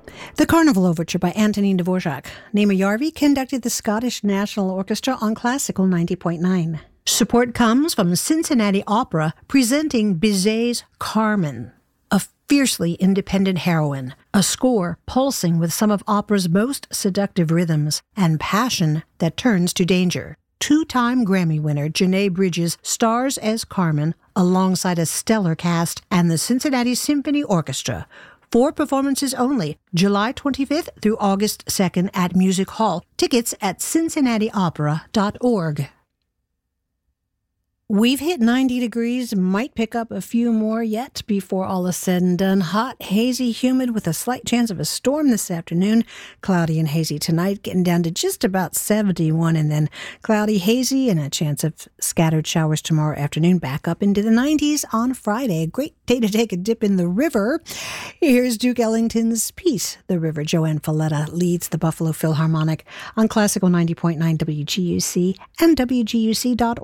The Carnival Overture by Antonin Dvorak. Naima Yarvi conducted the Scottish National Orchestra on Classical 90.9. Support comes from Cincinnati Opera presenting Bizet's Carmen, a fiercely independent heroine, a score pulsing with some of opera's most seductive rhythms and passion that turns to danger. Two-time Grammy winner Janae Bridges stars as Carmen alongside a stellar cast and the Cincinnati Symphony Orchestra. 4 performances only, July 25th through August 2nd at Music Hall. Tickets at cincinnatiopera.org. We've hit 90 degrees, might pick up a few more yet before all is said and done. Hot, hazy, humid with a slight chance of a storm this afternoon. Cloudy and hazy tonight, getting down to just about 71, and then cloudy, hazy, and a chance of scattered showers tomorrow afternoon. Back up into the 90s on Friday. A great day to take a dip in the river. Here's Duke Ellington's piece, The River. Joanne Falletta leads the Buffalo Philharmonic on Classical 90.9 WGUC and WGUC.org.